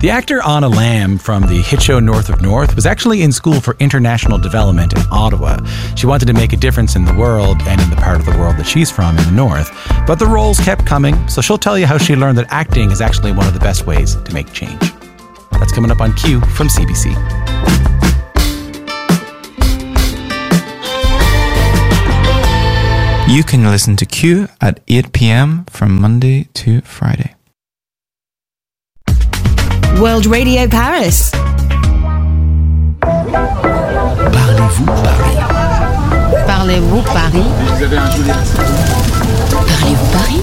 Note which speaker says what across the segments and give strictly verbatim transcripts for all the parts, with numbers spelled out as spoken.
Speaker 1: The actor Anna Lamb from the hit show North of North was actually in school for international development in Ottawa. She wanted to make a difference in the world and in the part of the world that she's from in the North. But the roles kept coming, so she'll tell you how she learned that acting is actually one of the best ways to make change. That's coming up on Q from C B C.
Speaker 2: You can listen to Q at eight p.m. from Monday to Friday.
Speaker 3: World Radio Paris.
Speaker 4: Parlez-vous Paris?
Speaker 3: Parlez-vous Paris?
Speaker 4: Vous avez un joli
Speaker 3: Parlez-vous Paris?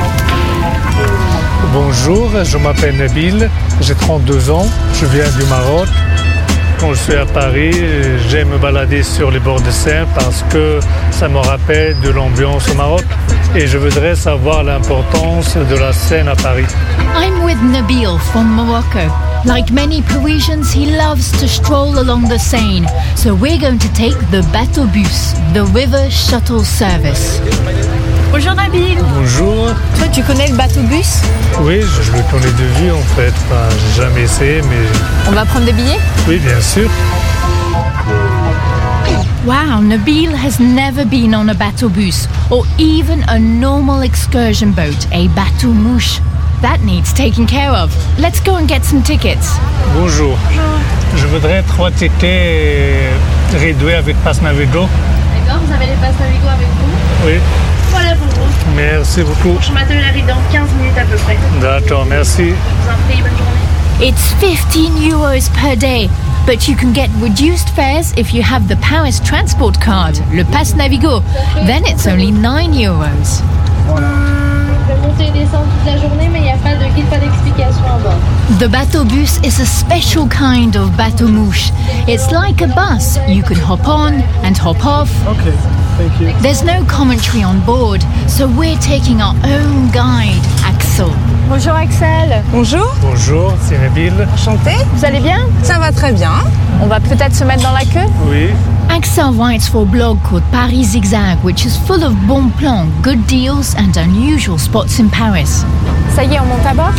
Speaker 5: Bonjour, je m'appelle Nabil, j'ai trente-deux ans, je viens du Maroc. Quand je suis à Paris, j'aime me balader sur les bords de Seine parce que ça me rappelle de l'ambiance au Maroc et je voudrais savoir l'importance de la Seine à Paris.
Speaker 6: I'm with Nabil from Morocco. Like many Parisians, he loves to stroll along the Seine. So we're going to take the bateau bus, the river shuttle service. Bonjour Nabil.
Speaker 5: Bonjour.
Speaker 6: Toi, tu connais le bateau bus?
Speaker 5: Oui, je le connais de vue en fait. Enfin, j'ai jamais essayé, mais...
Speaker 6: On va prendre des billets?
Speaker 5: Oui, bien sûr.
Speaker 6: Wow, Nabil has never been on a bateau bus or even a normal excursion boat, a bateau mouche. That needs taking care of. Let's go and get some tickets.
Speaker 5: Bonjour. Je voudrais trois tickets réduits avec Pass Navigo.
Speaker 7: D'accord, vous avez les Pass Navigo avec vous?
Speaker 5: Oui.
Speaker 7: Voilà pour vous.
Speaker 5: Merci beaucoup.
Speaker 7: Je m'attellerai dans quinze minutes à peu près.
Speaker 5: D'accord, merci.
Speaker 7: Je vous en prie, bonne journée.
Speaker 6: It's fifteen euros per day, but you can get reduced fares if you have the Paris transport card, le Pass Navigo. Then it's only nine euros.
Speaker 7: Je vais monter et descendre toute la journée, mais il n'y a pas de guide, pas d'explication à bord.
Speaker 6: The bateau bus is a special kind of bateau mouche. It's like a bus. You can hop on and hop off.
Speaker 5: Okay, thank you.
Speaker 6: There's no commentary on board, so we're taking our own guide, Axel.
Speaker 8: Bonjour Axel.
Speaker 9: Bonjour.
Speaker 5: Bonjour, c'est Nabil.
Speaker 9: Enchanté.
Speaker 8: Vous allez bien?
Speaker 9: Ça va très bien.
Speaker 8: On va peut-être se mettre dans la queue?
Speaker 5: Oui.
Speaker 6: Axel writes for a blog called Paris Zigzag, which is full of bon plans, good deals and unusual spots in Paris.
Speaker 8: Ça y est, on monte à bord?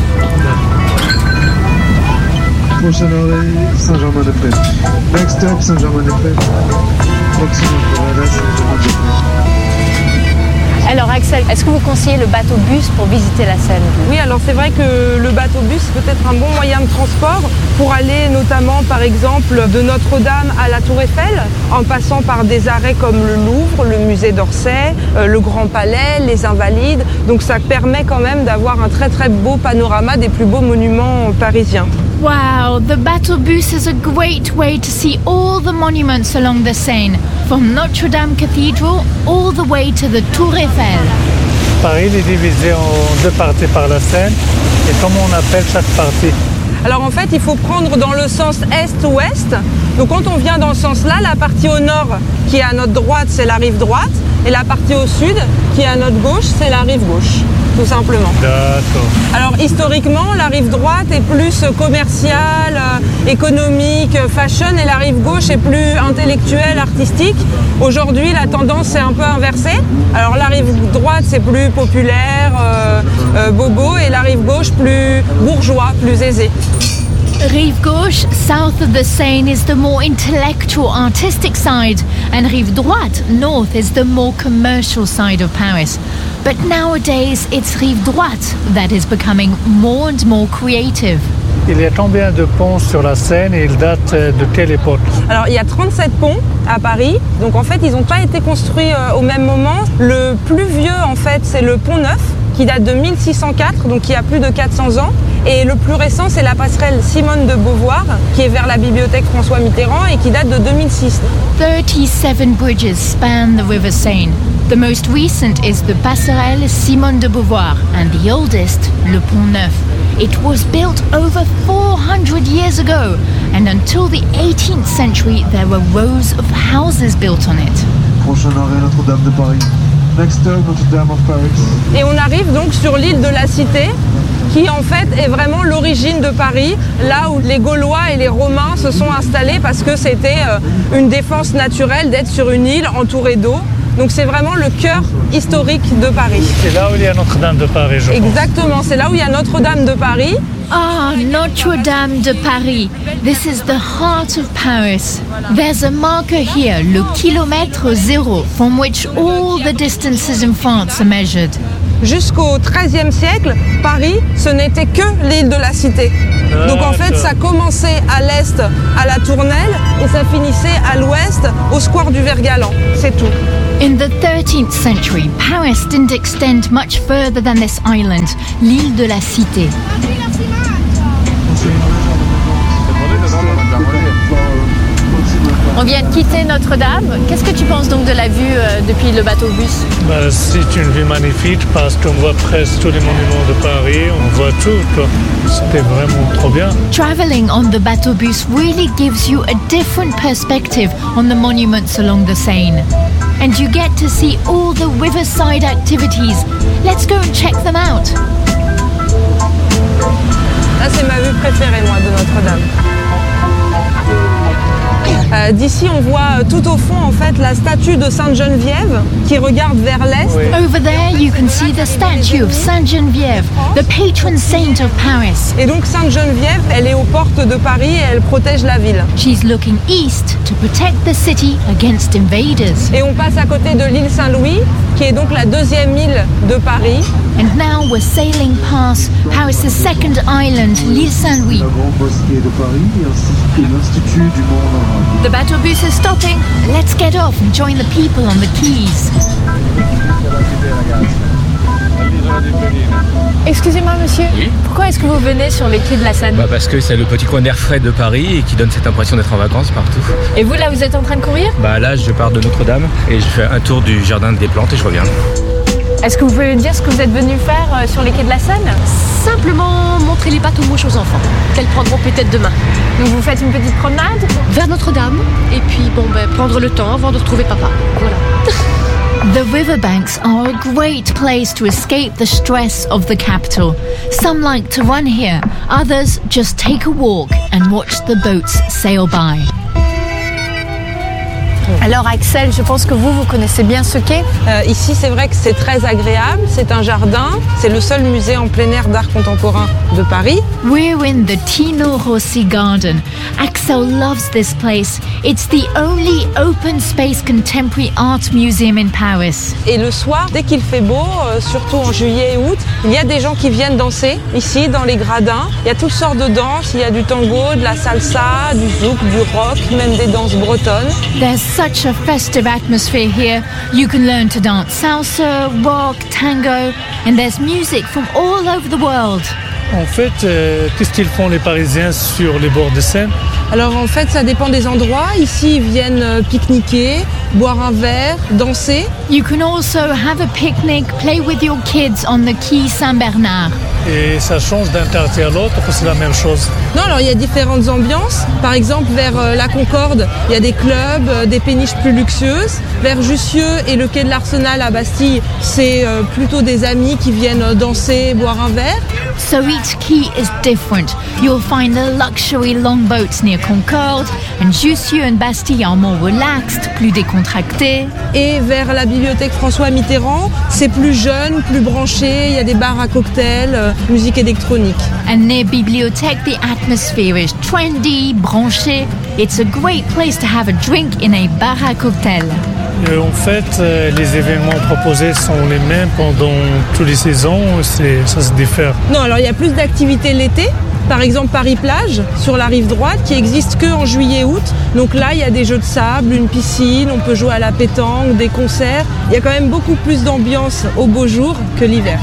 Speaker 10: Prochain arrêt, Saint-Germain-des-Prés. Next stop, Saint-Germain-des-Prés. Proximité Paradise, Saint-Germain-des-Prés.
Speaker 8: Alors Axel, est-ce que vous conseillez le bateau bus pour visiter la Seine?
Speaker 9: Oui, alors c'est vrai que le bateau bus peut être un bon moyen de transport pour aller notamment par exemple de Notre-Dame à la Tour Eiffel, en passant par des arrêts comme le Louvre, le musée d'Orsay, euh, le Grand Palais, les Invalides. Donc ça permet quand même d'avoir un très très beau panorama des plus beaux monuments parisiens.
Speaker 6: Wow, the bateau bus is a great way to see all the monuments along the Seine, from Notre Dame Cathedral all the way to the Tour Eiffel.
Speaker 5: Paris est divisé en deux parties par la Seine. Et comment on appelle chaque partie?
Speaker 9: Alors en fait, il faut prendre dans le sens est-ouest. Donc quand on vient dans ce sens-là, la partie au nord qui est à notre droite, c'est la rive droite. Et la partie au sud qui est à notre gauche, c'est la rive gauche, tout simplement.
Speaker 5: D'accord.
Speaker 9: Alors historiquement, la rive droite est plus commerciale, euh, économique, fashion, et la rive gauche est plus intellectuelle, artistique. Aujourd'hui, la tendance est un peu inversée. Alors la rive droite, c'est plus populaire, euh, euh, bobo, et la rive gauche, plus bourgeois, plus aisé.
Speaker 6: Rive gauche, south of the Seine, is the more intellectual, artistic side, and Rive droite, north, is the more commercial side of Paris. But nowadays, it's Rive droite that is becoming more and more creative.
Speaker 5: Il y a combien de ponts sur la Seine et ils datent de quelle époque?
Speaker 9: Alors il y a trente-sept ponts à Paris, donc en fait ils n'ont pas été construits euh, au même moment. Le plus vieux en fait c'est le pont Neuf qui date de mille six cent quatre, donc il y a plus de quatre cents ans. Et le plus récent c'est la passerelle Simone de Beauvoir qui est vers la bibliothèque François Mitterrand et qui date de deux mille six.
Speaker 6: thirty-seven bridges span the River Seine. The most recent is the passerelle Simone de Beauvoir and the oldest, le Pont Neuf. It was built over four hundred years ago, and until the eighteenth century there were rows of houses built on it.
Speaker 10: Prochain arrêt, Notre-Dame de Paris. Next stop, Notre-Dame of Paris.
Speaker 9: Et on arrive donc sur l'île de la Cité, qui en fait est vraiment l'origine de Paris, là où les Gaulois et les Romains se sont installés parce que c'était une défense naturelle d'être sur une île entourée d'eau. Donc c'est vraiment le cœur historique de Paris.
Speaker 5: C'est là où il y a Notre-Dame de Paris, je pense.
Speaker 9: Exactement, c'est là où il y a Notre-Dame de Paris.
Speaker 6: Ah, Notre-Dame de Paris. This is the heart of Paris. There's a marker here, le kilomètre zéro, from which all the distances in France are measured.
Speaker 9: Jusqu'au treizième siècle, Paris, ce n'était que l'île de la Cité. Donc en fait, ça commençait à l'est, à la Tournelle, et ça finissait à l'ouest, au square du Vert-Galant. C'est tout.
Speaker 6: In the thirteenth century, Paris didn't extend much further than this island, l'île de la Cité.
Speaker 8: On vient de quitter Notre-Dame. Qu'est-ce que tu penses donc de la vue euh, depuis le bateau-bus?
Speaker 5: Ben, c'est une vue magnifique parce qu'on voit presque tous les monuments de Paris, on voit tout, quoi. C'était vraiment trop bien.
Speaker 6: Traveling on the bateau-bus really gives you a different perspective on the monuments along the Seine. And you get to see all the riverside activities. Let's go and check them out.
Speaker 9: Là, c'est ma vue préférée, moi, de Notre-Dame. Euh, D'ici, on voit tout au fond, en fait, la statue de Sainte-Geneviève qui regarde vers l'est.
Speaker 5: Oui.
Speaker 6: Over there, you can see the statue of Sainte Geneviève, the patron saint of Paris.
Speaker 9: Et donc, Sainte-Geneviève, elle est aux portes de Paris et elle protège la ville.
Speaker 6: She's looking east to protect the city against invaders.
Speaker 9: Et on passe à côté de l'île Saint-Louis, qui est donc la deuxième île de Paris.
Speaker 6: And now we're sailing past Paris' second island, l'île Saint-Louis.
Speaker 10: La grande mosquée de Paris ainsi que l'Institut du monde arabe.
Speaker 6: The battle bus is stopping. Let's get off and join the people on the quays.
Speaker 8: Excusez-moi monsieur,
Speaker 11: Oui.
Speaker 8: Pourquoi est-ce que vous venez sur les quais de la Seine?
Speaker 11: Bah parce que c'est le petit coin d'air frais de Paris et qui donne cette impression d'être en vacances partout.
Speaker 8: Et vous là, vous êtes en train de courir?
Speaker 11: Bah là, je pars de Notre-Dame et je fais un tour du jardin des plantes et je reviens.
Speaker 8: Est-ce que vous pouvez me dire ce que vous êtes venu faire euh, sur les quais de la Seine?
Speaker 12: Simplement montrer les bateaux mouches aux enfants, qu'elles prendront peut-être demain.
Speaker 8: Donc vous faites une petite promenade?
Speaker 12: Vers Notre-Dame, et puis bon, ben, prendre le temps avant de retrouver papa. Voilà.
Speaker 6: The riverbanks are a great place to escape the stress of the capital. Some like to run here, others just take a walk and watch the boats sail by.
Speaker 8: Alors Axel, je pense que vous, vous connaissez bien ce quai.
Speaker 9: Euh, ici, c'est vrai que c'est très agréable. C'est un jardin. C'est le seul musée en plein air d'art contemporain de Paris.
Speaker 6: We're in the Tino Rossi Garden. Axel loves this place. It's the only open space contemporary art museum in Paris.
Speaker 9: Et le soir, dès qu'il fait beau, euh, surtout en juillet et août, il y a des gens qui viennent danser ici dans les gradins. Il y a toutes sortes de danses. Il y a du tango, de la salsa, du zouk, du rock, même des danses bretonnes.
Speaker 6: There's such a festive atmosphere here. You can learn to dance salsa, rock, tango, and there's music from all over the world.
Speaker 5: En fait, euh, qu'est-ce qu'ils font les Parisiens sur les bords de Seine?
Speaker 9: Alors en fait, ça dépend des endroits. Ici, ils viennent euh, pique-niquer, boire un verre, danser.
Speaker 6: You can also have a picnic, play with your kids on the quai Saint-Bernard.
Speaker 5: Et ça change d'un quartier à l'autre, c'est la même chose?
Speaker 9: Non, alors il y a différentes ambiances. Par exemple, vers euh, la Concorde, il y a des clubs, euh, des péniches plus luxueuses. Vers Jussieu et le quai de l'Arsenal à Bastille, c'est euh, plutôt des amis qui viennent euh, danser, boire un verre.
Speaker 6: So each quay is different. You'll find the luxury longboats near Concorde, and Jussieu and Bastille are more relaxed, plus décontractés.
Speaker 9: Et vers la bibliothèque François Mitterrand, c'est plus jeune, plus branché. Il y a des bars à cocktails, euh, musique électronique.
Speaker 6: And near Bibliothèque, the atmosphere is trendy, branché. It's a great place to have a drink in a bar à cocktail.
Speaker 5: Et en fait, euh, les événements proposés sont les mêmes pendant toutes les saisons, c'est, ça se diffère.
Speaker 9: Non, alors il y a plus d'activités l'été. Par exemple, Paris-Plage, sur la rive droite, qui existe qu'en juillet-août. Donc là, il y a des jeux de sable, une piscine, on peut jouer à la pétanque, des concerts. Il y a quand même beaucoup plus d'ambiance au beau jour que l'hiver.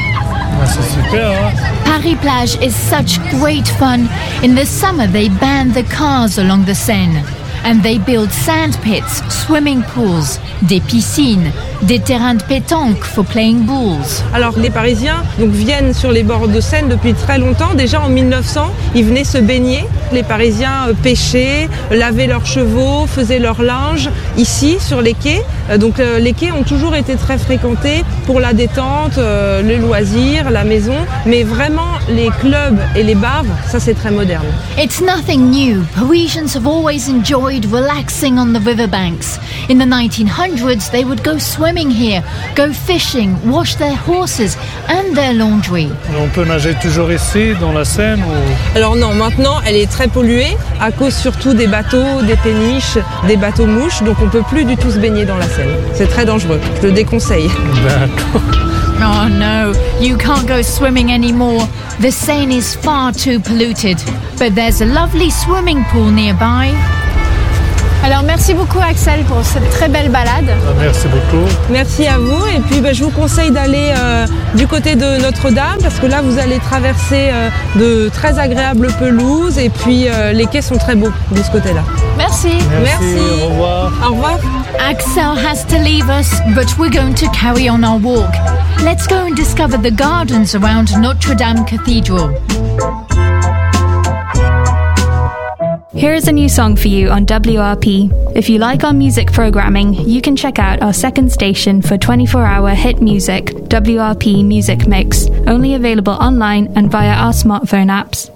Speaker 5: Ah, c'est super, hein?
Speaker 6: Paris-Plage is such great fun. In the summer, they ban the cars along the Seine. And they build sand pits, swimming pools, des piscines, des terrains de pétanque for playing balls.
Speaker 9: Alors les Parisiens donc, viennent sur les bords de Seine depuis très longtemps. Déjà en mille neuf cents, ils venaient se baigner. Les Parisiens euh, pêchaient, lavaient leurs chevaux, faisaient leur linge ici sur les quais. Euh, donc euh, les quais ont toujours été très fréquentés pour la détente, euh, les loisirs, la maison, mais vraiment les clubs et les bars, ça c'est très moderne.
Speaker 6: It's nothing new. Parisians have always enjoyed relaxing on the riverbanks. In the nineteen hundreds, they would go swimming here, go fishing, wash their horses and their laundry.
Speaker 5: On peut nager toujours ici, dans la Seine ou...
Speaker 9: Alors non, maintenant elle est très polluée à cause surtout des bateaux, des péniches, des bateaux mouches, donc on peut plus du tout se baigner dans la Seine. C'est très dangereux, je le déconseille.
Speaker 5: D'accord.
Speaker 6: Oh no, you can't go swimming anymore. The Seine is far too polluted. But there's a lovely swimming pool nearby.
Speaker 8: Alors merci beaucoup Axel pour cette très belle balade.
Speaker 5: Merci beaucoup.
Speaker 9: Merci à vous et puis ben, je vous conseille d'aller euh, du côté de Notre-Dame parce que là vous allez traverser euh, de très agréables pelouses et puis euh, les quais sont très beaux de ce côté-là.
Speaker 8: Merci.
Speaker 5: Merci.
Speaker 9: Merci.
Speaker 5: Au revoir.
Speaker 9: Au revoir.
Speaker 6: Axel has to leave us, but we're going to carry on our walk. Let's go and discover the gardens around Notre Dame Cathedral.
Speaker 13: Here's a new song for you on W R P. If you like our music programming, you can check out our second station for twenty-four hour hit music, W R P Music Mix, only available online and via our smartphone apps.